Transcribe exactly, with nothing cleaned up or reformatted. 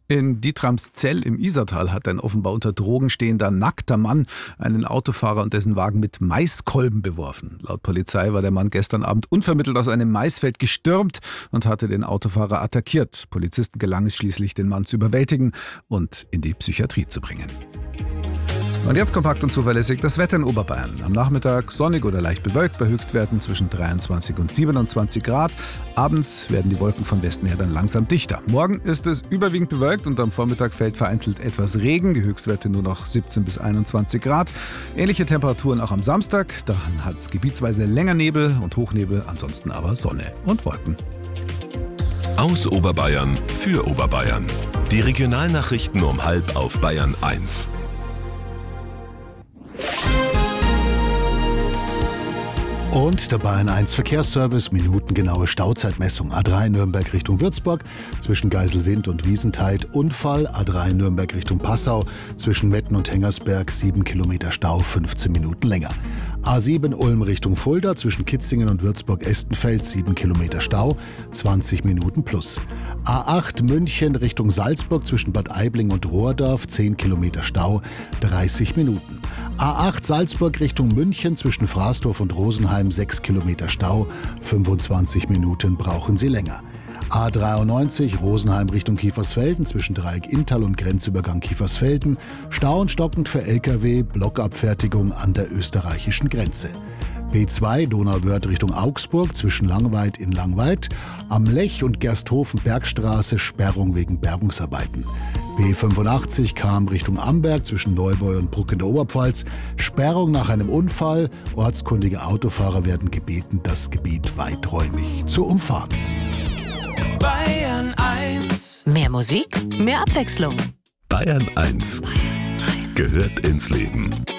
In Dietramszell im Isartal hat ein offenbar unter Drogen stehender nackter Mann einen Autofahrer und dessen Wagen mit Maiskolben beworfen. Laut Polizei war der Mann gestern Abend unvermittelt aus einem Maisfeld gestürmt und hatte den Autofahrer attackiert. Polizisten gelang es schließlich, den Mann zu überwältigen und in die Psychiatrie zu bringen. Und jetzt kompakt und zuverlässig das Wetter in Oberbayern. Am Nachmittag sonnig oder leicht bewölkt bei Höchstwerten zwischen dreiundzwanzig und siebenundzwanzig Grad. Abends werden die Wolken von Westen her dann langsam dichter. Morgen ist es überwiegend bewölkt und am Vormittag fällt vereinzelt etwas Regen. Die Höchstwerte nur noch siebzehn bis einundzwanzig Grad. Ähnliche Temperaturen auch am Samstag. Dann hat es gebietsweise länger Nebel und Hochnebel, ansonsten aber Sonne und Wolken. Aus Oberbayern für Oberbayern. Die Regionalnachrichten um halb auf Bayern eins. Und der Bayern eins Verkehrsservice, minutengenaue Stauzeitmessung. A drei Nürnberg Richtung Würzburg, zwischen Geiselwind und Wiesentheid Unfall. A drei Nürnberg Richtung Passau, zwischen Metten und Hengersberg sieben Kilometer Stau, fünfzehn Minuten länger. A sieben Ulm Richtung Fulda, zwischen Kitzingen und Würzburg-Estenfeld sieben Kilometer Stau, zwanzig Minuten plus. A acht München Richtung Salzburg, zwischen Bad Aibling und Rohrdorf zehn Kilometer Stau, dreißig Minuten. A acht Salzburg Richtung München, zwischen Fraßdorf und Rosenheim sechs Kilometer Stau, fünfundzwanzig Minuten brauchen Sie länger. A dreiundneunzig Rosenheim Richtung Kiefersfelden, zwischen Dreieck Inntal und Grenzübergang Kiefersfelden, Stau und stockend für L K W, Blockabfertigung an der österreichischen Grenze. B zwei Donauwörth Richtung Augsburg, zwischen Langweid in Langweid, am Lech und Gersthofen Bergstraße Sperrung wegen Bergungsarbeiten. B fünfundachtzig Cham Richtung Amberg, zwischen Neubeu und Bruck in der Oberpfalz, Sperrung nach einem Unfall. Ortskundige Autofahrer werden gebeten, das Gebiet weiträumig zu umfahren. Bayern eins. Mehr Musik, mehr Abwechslung. Bayern eins gehört ins Leben.